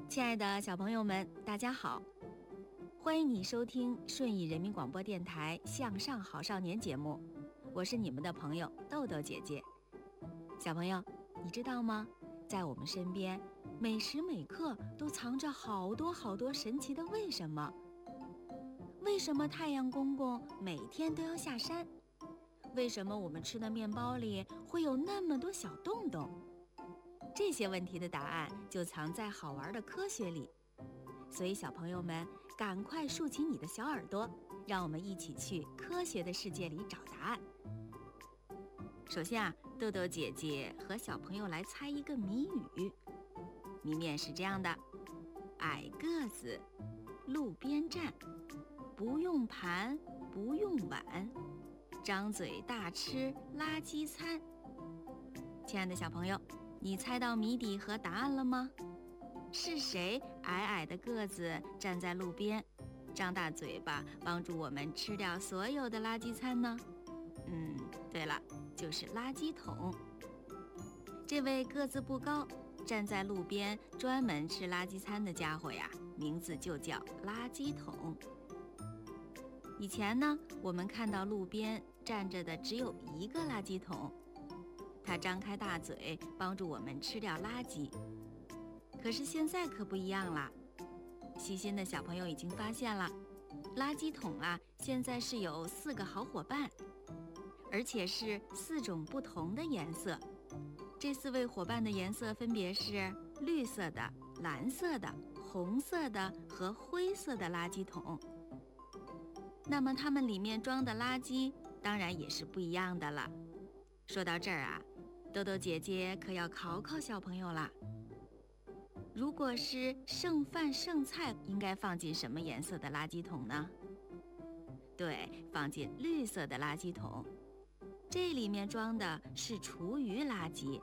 亲爱的小朋友们，大家好！欢迎你收听顺义人民广播电台向上好少年节目，我是你们的朋友豆豆姐姐。小朋友，你知道吗？在我们身边，每时每刻都藏着好多神奇的为什么。为什么太阳公公每天都要下山？为什么我们吃的面包里会有那么多小洞洞？这些问题的答案就藏在好玩的科学里，所以小朋友们赶快竖起你的小耳朵，让我们一起去科学的世界里找答案。首先豆豆姐姐和小朋友来猜一个谜语。谜面是这样的：矮个子，路边站，不用盘，不用碗，张嘴大吃垃圾餐。亲爱的小朋友，你猜到谜底和答案了吗？是谁矮矮的个子站在路边，张大嘴巴帮助我们吃掉所有的垃圾餐呢？对了，就是垃圾桶。这位个子不高，站在路边专门吃垃圾餐的家伙呀，名字就叫垃圾桶。以前呢，我们看到路边站着的只有一个垃圾桶，它张开大嘴帮助我们吃掉垃圾。可是现在可不一样啦，细心的小朋友已经发现了，垃圾桶现在是有4个好伙伴，而且是4种不同的颜色。这4位伙伴的颜色分别是绿色的、蓝色的、红色的和灰色的垃圾桶。那么它们里面装的垃圾当然也是不一样的了。说到这儿豆豆姐姐可要考考小朋友啦。如果是剩饭剩菜，应该放进什么颜色的垃圾桶呢？对，放进绿色的垃圾桶。这里面装的是厨余垃圾。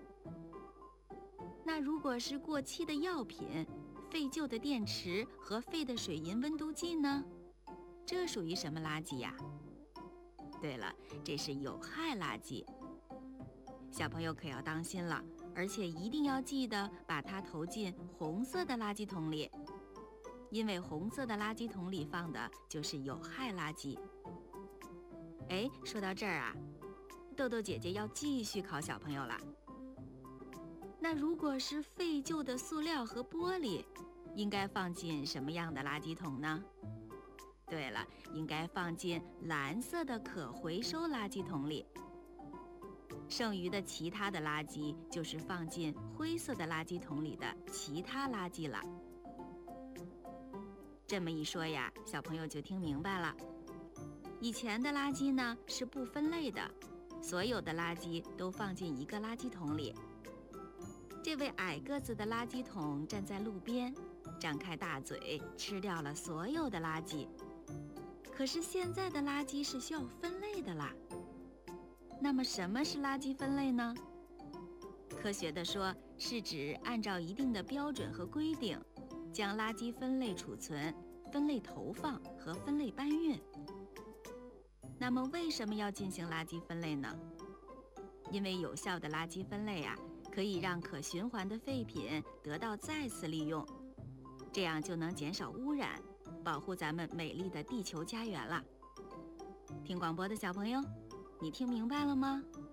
那如果是过期的药品、废旧的电池和废的水银温度计呢？这属于什么垃圾呀？对了，这是有害垃圾。小朋友可要当心了，而且一定要记得把它投进红色的垃圾桶里，因为红色的垃圾桶里放的就是有害垃圾。说到这儿豆豆姐姐要继续考小朋友了。那如果是废旧的塑料和玻璃，应该放进什么样的垃圾桶呢？对了，应该放进蓝色的可回收垃圾桶里。剩余的其他的垃圾就是放进灰色的垃圾桶里的其他垃圾了。这么一说呀，小朋友就听明白了。以前的垃圾呢是不分类的，所有的垃圾都放进一个垃圾桶里。这位矮个子的垃圾桶站在路边，张开大嘴吃掉了所有的垃圾。可是现在的垃圾是需要分类的啦。那么什么是垃圾分类呢？科学地说，是指按照一定的标准和规定，将垃圾分类储存、分类投放和分类搬运。那么为什么要进行垃圾分类呢？因为有效的垃圾分类可以让可循环的废品得到再次利用，这样就能减少污染，保护咱们美丽的地球家园了。听广播的小朋友，你听明白了吗？